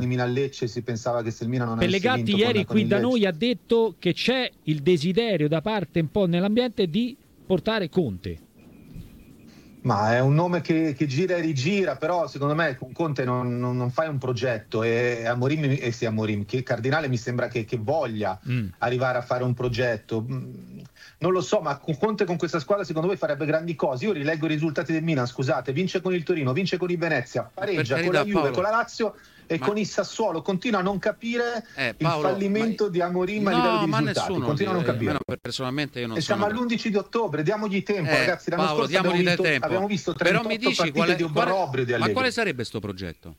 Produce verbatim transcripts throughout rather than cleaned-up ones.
di Milan-Lecce si pensava che se il Milan non avesse Pellegatti vinto ieri con, con qui il da Lecce... noi ha detto che c'è il desiderio da parte un po' nell'ambiente di portare Conte. Ma è un nome che, che gira e rigira, però secondo me con Conte non, non, non fai un progetto e Amorim, e eh sì, Amorim, che Cardinale mi sembra che, che voglia mm. arrivare a fare un progetto. Non lo so, ma con Conte con questa squadra secondo voi farebbe grandi cose. Io rileggo i risultati del Milan, scusate, vince con il Torino, vince con il Venezia, pareggia carità, con la Juve, Paolo, con la Lazio e ma... con il Sassuolo. Continua a non capire eh, Paolo, il fallimento ma... di Amorim no, a livello di ma risultati. Continua a non capire. Personalmente io non e sono... siamo all'undici di ottobre, diamogli tempo, eh, ragazzi. L'anno Paolo, scorso abbiamo, vinto, tempo. abbiamo visto trentotto Però mi dici qual è, di quale, di ma quale sarebbe sto progetto?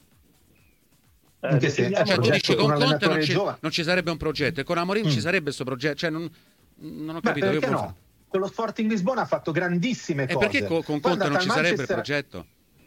In che senso? Cioè, tu dici con Conte non ci, non ci sarebbe un progetto e con Amorim mm. ci sarebbe questo progetto, cioè non, non ho capito. Beh, perché che no? Con lo Sporting Lisbona ha fatto grandissime e cose. E perché con, con Conte non ci sarebbe Manchester... il progetto?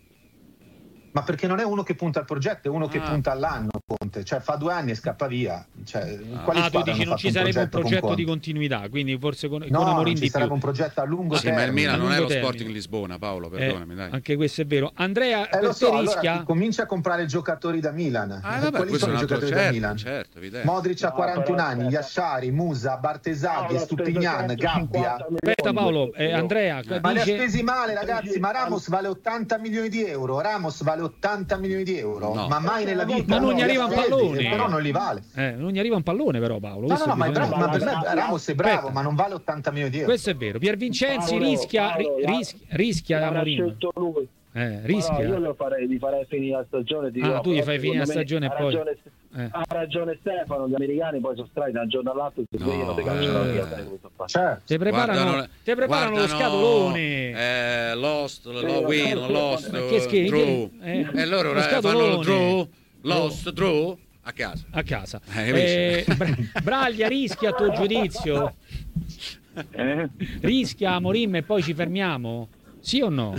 Ma perché non è uno che punta al progetto, è uno ah. che punta all'anno, Conte. Cioè fa due anni e scappa via. Cioè, ah, tu dici non ci sarebbe un progetto, un progetto di continuità, quindi forse con, no, con Amorim ci di sarebbe più. un progetto a lungo ah, termine. Sì, ma il Milan non è lo termine. Sporting Lisbona, Paolo, perdonami. Eh, dai. Anche questo è vero. Andrea, eh, per lo so, te rischia? allora, comincia a comprare giocatori da Milan. Ah, vabbè, Quali sono i giocatori certo, da Milan? Certo, Modric ha quarantuno anni, Yashari, Musa, Bartesaghi, Stupignan, Gabbia. Aspetta Paolo, eh, Andrea, ma dice... li ha spesi male, ragazzi. Ma Ramos vale ottanta milioni di euro. Ramos vale ottanta milioni di euro. No. Ma mai nella vita. Ma non gli arriva un pallone. Però non li vale. Eh, non gli arriva un pallone però Paolo. No, no, no, ma, è bravo, ma per me Ramos è bravo, ma non vale ottanta milioni di euro. Questo è vero. Pier Vincenzi Paolo, rischia, Paolo, ris, rischia Amorim. scelto lui. Eh, rischia. No, io lo farei, gli farei finire la stagione. Ti ah, dico, tu gli fai finire la stagione e poi... Ragione, eh. Ha ragione Stefano, gli americani poi sono strani da un giorno all'altro si no, svegliano, ti cacciano via. Certo. Ti preparano, guardano, ti preparano guardano, lo scatolone. Eh, lost, lo win, lost, che schifo, draw. Eh, e loro lo fanno lo draw, lost, draw. A casa. A casa. Eh, eh, Braglia rischia a tuo giudizio? Eh? Rischia Amorim e poi ci fermiamo? Sì o no?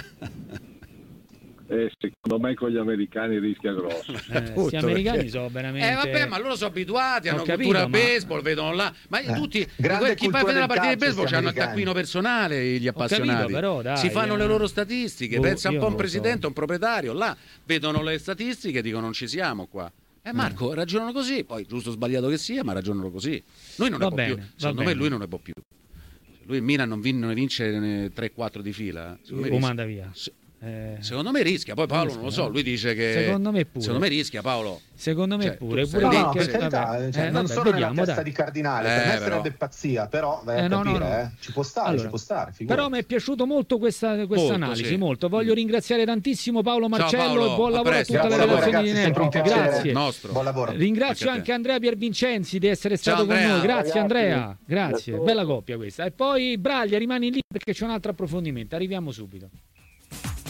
Eh, secondo me con gli americani rischia grosso. Eh, questi americani perché... sono veramente... Eh vabbè, ma loro sono abituati, hanno capito, cultura ma... baseball, vedono là. Ma eh, tutti, chi fa vedere la partita di baseball hanno il taccuino personale, gli appassionati. Capito, però, dai, si fanno eh... le loro statistiche, boh, pensa un po' un presidente, so. un proprietario, là vedono le statistiche e dicono non ci siamo qua. Eh Marco, ragionano così, poi giusto o sbagliato che sia, ma ragionano così. Lui non va ne può bene, più. Secondo me bene. lui non ne può più. Lui il Milan non, vin- non vince tre quattro di fila. Lo manda via. Se- Eh, secondo me rischia, poi Paolo non lo so, lui dice che secondo me pure, secondo me rischia Paolo. Secondo me cioè, pure, pure no, no, per carità, cioè, eh, non vabbè, sono vediamo, nella testa dai. di Cardinale, Eh, per me però. sarebbe pazzia, però vai eh, a no, capire, no, no. Eh. ci può stare, allora, ci può stare. Però mi è piaciuto molto questa, questa molto, analisi, sì. molto. Voglio ringraziare tantissimo Paolo Marcello. Ciao, Paolo, e buon a lavoro a, presto. tutte le Grazie, redazioni ragazzi, di sempre un Network. piacere. Grazie. Nostro. Buon lavoro. Ringrazio anche, anche Andrea Piervincenzi di essere stato Ciao, con Andrea. noi. Grazie Ragazzi, Andrea, grazie, grazie. bella coppia questa. E poi Braglia rimani lì perché c'è un altro approfondimento. Arriviamo subito.